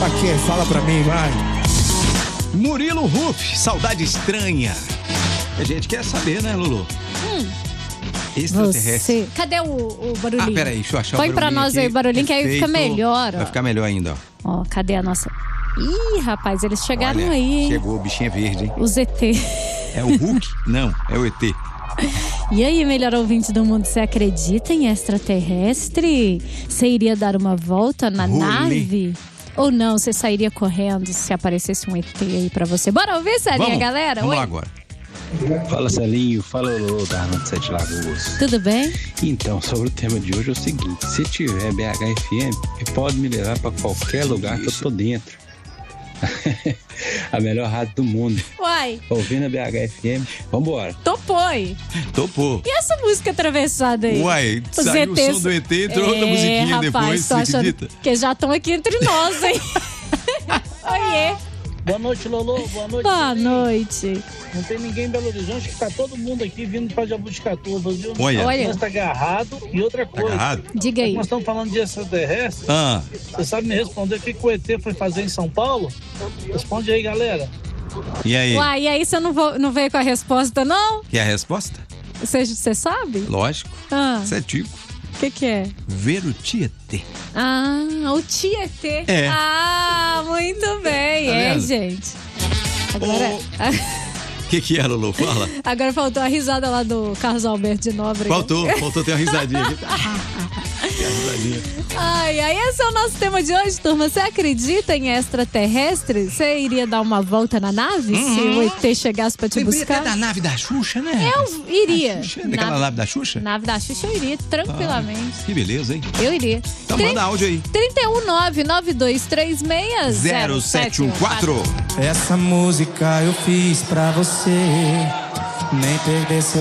Pra quê? Fala pra mim, vai. Murilo Huff, Saudade Estranha. A gente quer saber, né, Lulu? Extraterrestre. Você... Cadê o barulhinho? Ah, peraí, deixa eu achar o Põe barulhinho pra nós aí o barulhinho, que aí fica melhor. Ó. Vai ficar melhor ainda, ó. Ó, cadê a nossa... Ih, rapaz, eles chegaram. Olha, aí, hein? Chegou o bichinho verde, hein? Os ET. É o Hulk? Não, é o ET. E aí, melhor ouvinte do mundo, você acredita em extraterrestre? Você iria dar uma volta na nave? Ou não, você sairia correndo se aparecesse um ET aí pra você? Bora ouvir, Celinha, galera? Vamos Oi? lá agora. Fala, Celinho. Fala, Lolo, da Arma de Sete Lagoas. Tudo bem? Então, sobre o tema de hoje é o seguinte: se tiver BHFM, pode me levar pra qualquer lugar que eu tô dentro. A melhor rádio do mundo. Uai. Ouvindo a BHFM, vambora. Topou. E essa música atravessada aí? Uai, Os saiu ETs... o som do ET, entrou outra musiquinha rapaz, depois, tô você achando acredita? que já estão aqui entre nós, hein? Oiê. Boa noite, Lolo. Boa noite. Boa noite. Não tem ninguém em Belo Horizonte, que tá todo mundo aqui vindo pra Jabuticatuba, viu? Olha. Nós tá agarrado. E outra coisa. Agarrado? Diga aí. Nós estamos falando de extraterrestre. Você sabe me responder o que o ET foi fazer em São Paulo? Responde aí, galera. E aí? Uai, e aí você não veio com a resposta, não? E a resposta? Você sabe? Lógico. Ah, Tipo. o que é? Ver o Tietê. Ah, o Tietê. É. Ah, muito bem. Tá vendo? Gente. Agora... O que é, Lulu? Fala. Agora faltou a risada lá do Carlos Alberto de Nóbrega. Faltou ter uma risadinha aqui. Tem uma risadinha. Ai, esse é o nosso tema de hoje, turma. Você acredita em extraterrestre? Você iria dar uma volta na nave se o ET chegasse pra te buscar? Até da nave da Xuxa, né? Eu iria. Daquela nave da Xuxa? Nave da Xuxa eu iria, tranquilamente. Que beleza, hein? Eu iria. Então manda áudio aí. 319-9236-0714. Essa música eu fiz pra você nem perder seu